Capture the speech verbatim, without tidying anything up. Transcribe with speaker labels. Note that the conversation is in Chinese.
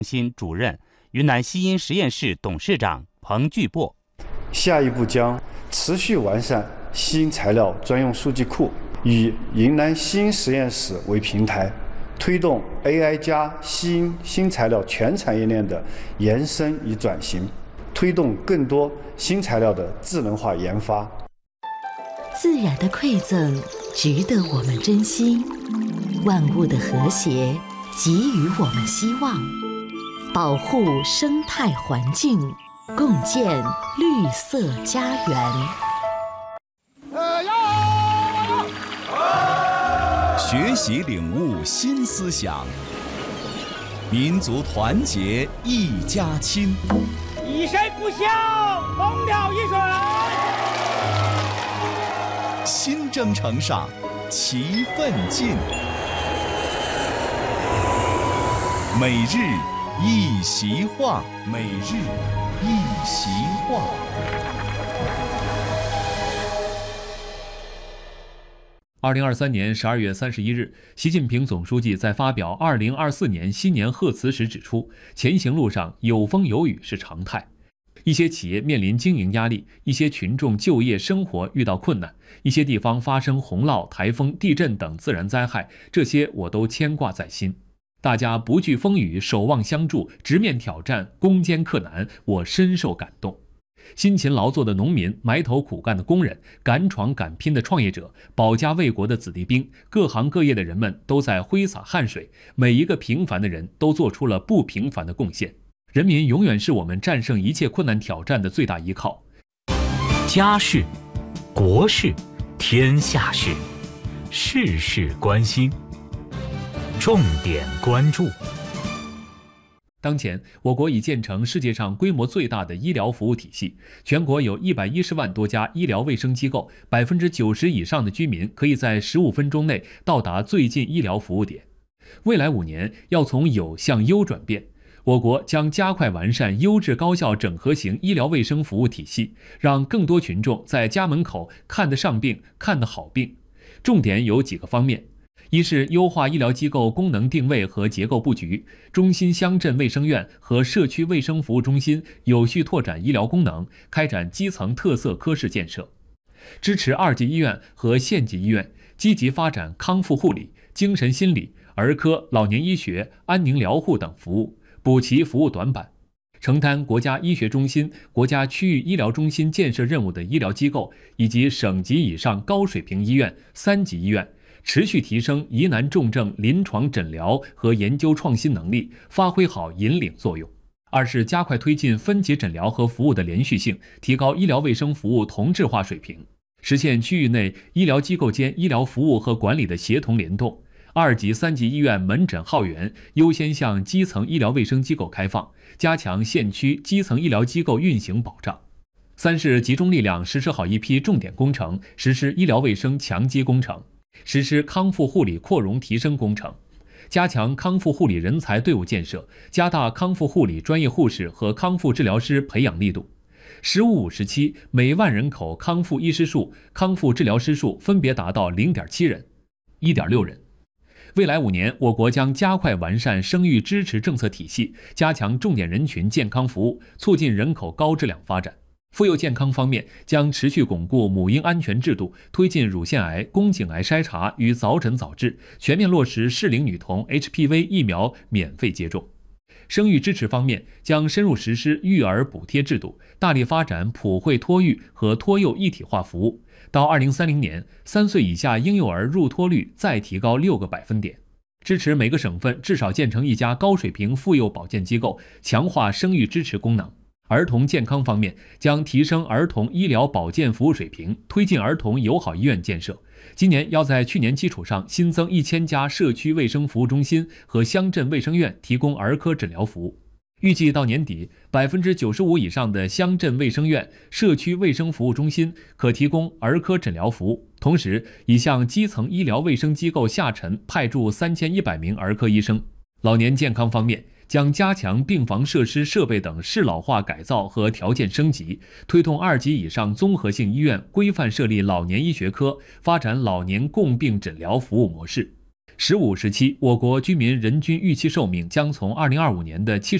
Speaker 1: 心主任、云南西因实验室董事长彭巨波。
Speaker 2: 下一步将持续完善西因材料专用数据库，以云南西因实验室为平台，推动 A I 加西因新材料全产业链的延伸与转型，推动更多新材料的智能化研发。
Speaker 3: 自然的馈赠值得我们珍惜，万物的和谐给予我们希望，保护生态环境，共建绿色家园。
Speaker 4: 学习领悟新思想，民族团结一家亲。
Speaker 5: 以身不孝，崩了一水。
Speaker 4: 新征程上，齐奋进。每日一席话，每日一席话。
Speaker 6: 二零二三年十二月三十一日，习近平总书记在发表二零二四年新年贺词时指出，前行路上有风有雨是常态。一些企业面临经营压力，一些群众就业生活遇到困难，一些地方发生洪涝、台风、地震等自然灾害，这些我都牵挂在心。大家不惧风雨，守望相助，直面挑战，攻坚克难，我深受感动。辛勤劳作的农民，埋头苦干的工人，敢闯敢拼的创业者，保家卫国的子弟兵，各行各业的人们都在挥洒汗水，每一个平凡的人都做出了不平凡的贡献。人民永远是我们战胜一切困难挑战的最大依靠。
Speaker 7: 家事、国事、天下事，事事关心，重点关注。
Speaker 6: 当前，我国已建成世界上规模最大的医疗服务体系，全国有一百一十万多家医疗卫生机构，百分之九十以上的居民可以在十五分钟内到达最近医疗服务点。未来五年要从有向优转变，我国将加快完善优质高效整合型医疗卫生服务体系，让更多群众在家门口看得上病、看得好病。重点有几个方面。一是优化医疗机构功能定位和结构布局，中心乡镇卫生院和社区卫生服务中心有序拓展医疗功能，开展基层特色科室建设，支持二级医院和县级医院积极发展康复护理、精神心理、儿科、老年医学、安宁疗护等服务，补齐服务短板。承担国家医学中心、国家区域医疗中心建设任务的医疗机构以及省级以上高水平医院、三级医院，持续提升疑难重症临床诊疗和研究创新能力，发挥好引领作用。二是加快推进分级诊疗和服务的连续性，提高医疗卫生服务同质化水平，实现区域内医疗机构间医疗服务和管理的协同联动。二级、三级医院门诊号源优先向基层医疗卫生机构开放，加强县区基层医疗机构运行保障。三是集中力量实施好一批重点工程，实施医疗卫生强基工程，实施康复护理扩容提升工程，加强康复护理人才队伍建设，加大康复护理专业护士和康复治疗师培养力度。十五五时期每万人口康复医师数、康复治疗师数分别达到 零点七人、一点六人。未来五年，我国将加快完善生育支持政策体系，加强重点人群健康服务，促进人口高质量发展。妇幼健康方面，将持续巩固母婴安全制度，推进乳腺癌、宫颈癌筛查与早诊早治，全面落实适龄女童 H P V 疫苗免费接种。生育支持方面，将深入实施育儿补贴制度，大力发展普惠托育和托幼一体化服务。到二零三零年，三岁以下婴幼儿入托率再提高六个百分点。支持每个省份至少建成一家高水平妇幼保健机构，强化生育支持功能。儿童健康方面，将提升儿童医疗保健服务水平，推进儿童友好医院建设。今年要在去年基础上新增一千家社区卫生服务中心和乡镇卫生院，提供儿科诊疗服务。预计到年底，百分之九十五以上的乡镇卫生院、社区卫生服务中心可提供儿科诊疗服务。同时，已向基层医疗卫生机构下沉派驻三千一百名儿科医生。老年健康方面，将加强病房设施设备等适老化改造和条件升级，推动二级以上综合性医院规范设立老年医学科，发展老年共病诊疗服务模式。 十五时期，我国居民人均预期寿命将从二零二五年的七